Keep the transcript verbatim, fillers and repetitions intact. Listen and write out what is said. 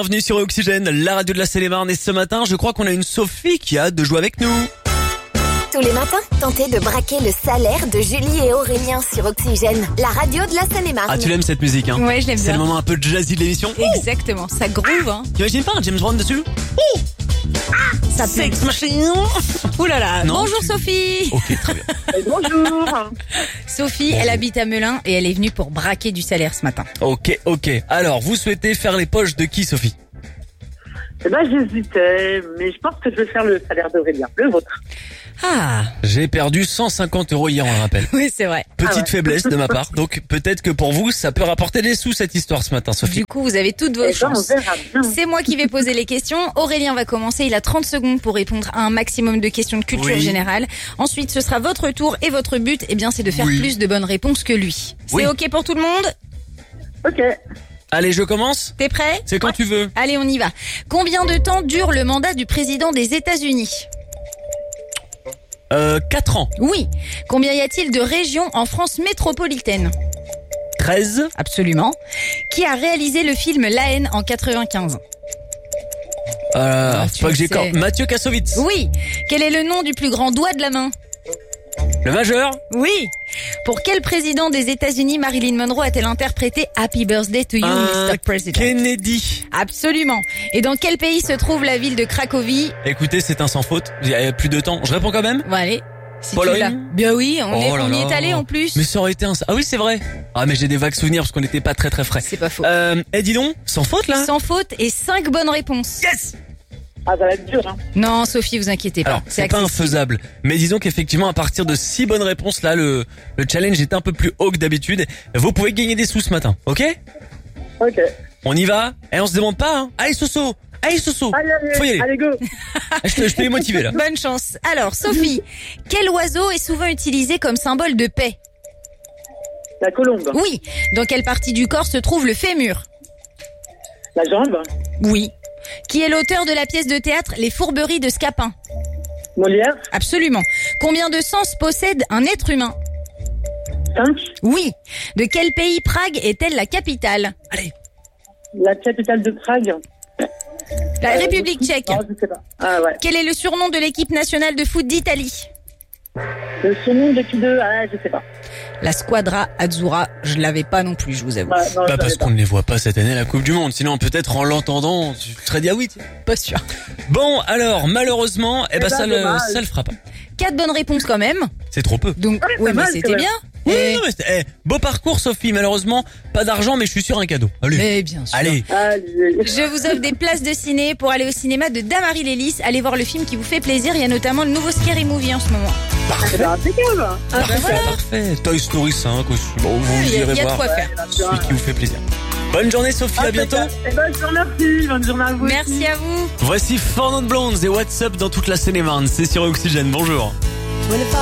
Bienvenue sur Oxygène, la radio de la Seine-et-Marne. Et ce matin, je crois qu'on a une Sophie qui a hâte de jouer avec nous. Tous les matins, tentez de braquer le salaire de Julie et Aurélien sur Oxygène, la radio de la Seine-et-Marne. Ah, tu l'aimes cette musique, hein? Ouais, je l'aime C'est bien. le moment un peu jazzy de l'émission. Exactement, ça groove, hein. T'imagines pas un James Brown dessus? Ça plaît. Sex Machine. Ouh là là. Non, Bonjour tu- Sophie. Ok, très bien. Bonjour. Sophie, elle habite à Melun et elle est venue pour braquer du salaire ce matin. Ok, ok. Alors, vous souhaitez faire les poches de qui, Sophie? Eh ben, j'hésitais, mais je pense que je vais faire le salaire d'Aurélien, le vôtre. Ah, J'ai perdu cent cinquante euros hier, on le rappelle. oui c'est vrai. Petite Ah ouais. faiblesse de ma part. Donc, peut-être que pour vous, ça peut rapporter des sous, cette histoire, ce matin, Sophie. Du coup, vous avez toutes vos Eh ben, on chances. verra bien. C'est moi qui vais poser les questions. Aurélien va commencer. Il a trente secondes pour répondre à un maximum de questions de culture Oui. générale. Ensuite, ce sera votre tour et votre but, eh bien, c'est de faire Oui. plus de bonnes réponses que lui. C'est Oui. ok pour tout le monde? Ok. Allez, je commence? T'es prêt? C'est quand tu veux. Allez, on y va. Combien de temps dure le mandat du président des États-Unis? Euh, quatre ans. Oui. Combien y a-t-il de régions en France métropolitaine? treize. Absolument. Qui a réalisé le film La haine en quatre-vingt-quinze? Euh, Ah, faut tu pas que le j'écorche. sais. Mathieu Kassovitz. Oui. Quel est le nom du plus grand doigt de la main? Le majeur. Oui. Pour quel président des États-Unis Marilyn Monroe a-t-elle interprété Happy Birthday to You, Un mister President? Kennedy. Absolument. Et dans quel pays se trouve la ville de Cracovie? Écoutez, c'est un sans faute. Il y a plus de temps. Je réponds quand même? Bon, allez. Si Pologne. tu l'as. Bien oui, on, est, Oh là on y là. est allé en plus. Mais ça aurait été un... Ah oui, c'est vrai. Ah, mais j'ai des vagues souvenirs parce qu'on n'était pas très très frais. C'est pas faux. Euh, eh, dis donc, sans faute, là? Sans faute et cinq bonnes réponses. Yes! Ah, ça va être dur, hein. Non, Sophie, vous inquiétez pas. Alors, c'est pas accessible. infaisable. Mais disons qu'effectivement, à partir de six bonnes réponses, là, le, le challenge est un peu plus haut que d'habitude. Vous pouvez gagner des sous ce matin, ok? Ok. On y va? Et on se demande pas, hein? Allez, Soso! Allez, Soso! Allez, allez, Faut y aller. allez, go. Je te, je te les motiver, là. Bonne chance. Alors, Sophie, quel oiseau est souvent utilisé comme symbole de paix? La colombe. Oui. Dans quelle partie du corps se trouve le fémur? La jambe. Oui. Qui est l'auteur de la pièce de théâtre Les Fourberies de Scapin? Molière. Absolument. Combien de sens possède un être humain? cinq. Oui. De quel pays Prague est-elle la capitale? Allez. La capitale de Prague. La Euh, République tchèque. Ah, je sais pas. Ah, ouais. Quel est le surnom de l'équipe nationale de foot d'Italie? Le surnom de qui deux? Ah, je sais pas. La Squadra Azzurra. Je l'avais pas non plus, je vous avoue. Ouais, non, Pas je parce savais pas. qu'on ne les voit pas cette année à la Coupe du Monde. Sinon, peut-être en l'entendant, tu serais dit ah oui. tiens. Pas sûr. Bon, alors, malheureusement, eh ben, ben, ça le, dommage. ça le fera pas. Quatre bonnes réponses quand même. C'est trop peu. Donc, Ouais, oui, pas mais mal, c'était quand même. bien. Oui, Eh, non, mais c'était- eh, beau parcours, Sophie. Malheureusement, pas d'argent, mais je suis sur un cadeau. Allez. mais bien sûr. Allez. Allez. Je vous offre des places de ciné pour aller au cinéma de Damary Lélis. Allez voir le film qui vous fait plaisir. Il y a notamment le nouveau Scary Movie en ce moment. C'est ben, impeccable. Parfait, voilà. parfait. Toy Story cinq aussi. Bon, vous Il y a, irez il y a de voir quoi faire. celui qui vous fait plaisir. Bonne journée, Sophie. À bientôt. Eh ben, je vous remercie. Bonne journée à vous. Merci à vous. Voici Four Non Blondes et What's Up dans toute la Seine-et-Marne. C'est sur Oxygène. Bonjour.